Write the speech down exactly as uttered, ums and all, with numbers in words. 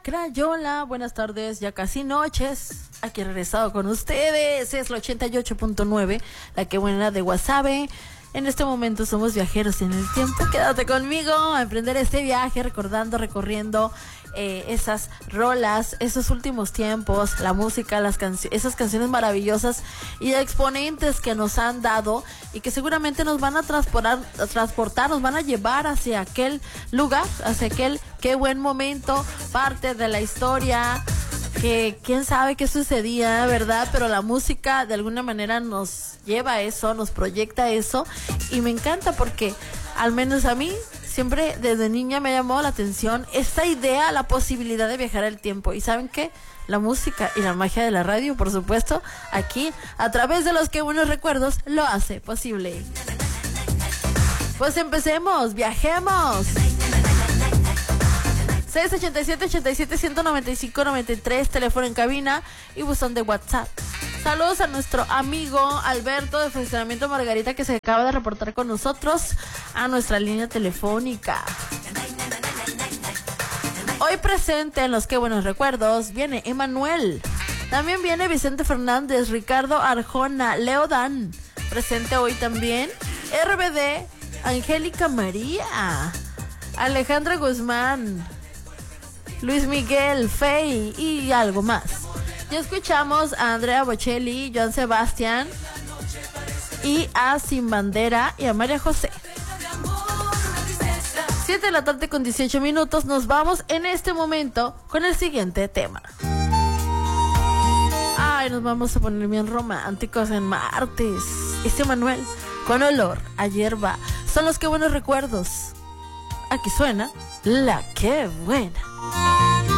Crayola, buenas tardes, ya casi noches. Aquí he regresado con ustedes. Es la ochenta y ocho punto nueve, la que buena de Guasave. En este momento somos viajeros en el tiempo. Quédate conmigo a emprender este viaje, recordando, recorriendo eh, esas rolas, esos últimos tiempos, la música, las canciones, esas canciones maravillosas y exponentes que nos han dado y que seguramente nos van a transportar, a transportar, nos van a llevar hacia aquel lugar, hacia aquel qué buen momento, parte de la historia. Que quién sabe qué sucedía, ¿verdad? Pero la música de alguna manera nos lleva a eso, nos proyecta a eso. Y me encanta porque, al menos a mí, siempre desde niña me ha llamado la atención esta idea, la posibilidad de viajar al tiempo. ¿Y saben qué? La música y la magia de la radio, por supuesto, aquí, a través de los que buenos recuerdos, lo hace posible. Pues empecemos, viajemos. seis ochenta y siete, ochenta y siete, ciento noventa y cinco, noventa y tres, teléfono en cabina y buzón de WhatsApp. Saludos a nuestro amigo Alberto de Funcionamiento Margarita, que se acaba de reportar con nosotros a nuestra línea telefónica. Hoy presente en los Qué Buenos Recuerdos viene Emanuel. También viene Vicente Fernández, Ricardo Arjona, Leo Dan. Presente hoy también R B D, Angélica María, Alejandra Guzmán, Luis Miguel, Fey y algo más. Ya escuchamos a Andrea Bocelli, Joan Sebastián y a Sin Bandera y a María José. siete de la tarde con dieciocho minutos. Nos vamos en este momento con el siguiente tema. Ay, nos vamos a poner bien románticos en martes. Este Manuel, con olor a hierba. Son los Qué Buenos Recuerdos. Aquí suena la Qué Buena.